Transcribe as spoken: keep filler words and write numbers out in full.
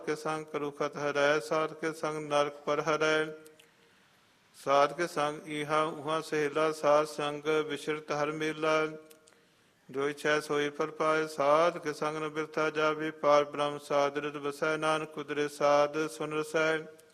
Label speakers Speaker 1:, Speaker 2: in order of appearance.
Speaker 1: ਕੇ ਸੰਗ ਕਰੁਖਤ ਹਰੈ, ਸਾਧ ਕੇ ਸੰਗ ਨਰਕ ਪਰ ਹਰੈ। ਸਾਧ ਕੇ ਸੰਗ ਇਹਾ ਉਹਾ ਸਹੇਲਾ, ਸਾਧ ਸੰਗ ਵਿਸ਼ਰਤ ਹਰ ਮੇਲਾ। ਜੋ ਇਛੈ ਸੋਈ ਫਲ ਪਾਏ, ਸਾਧ ਕੇ ਸੰਗ ਨ ਬਿਰਥਾ ਜਾਵੇ। ਪਾਰ ਬ੍ਰਹਮ ਸਾਧ ਰਿਤ ਵਸੈ, ਨਾਨਕ ਕੁਦਰੇ ਸਾਧ ਸੁਨ ਰਸੈ।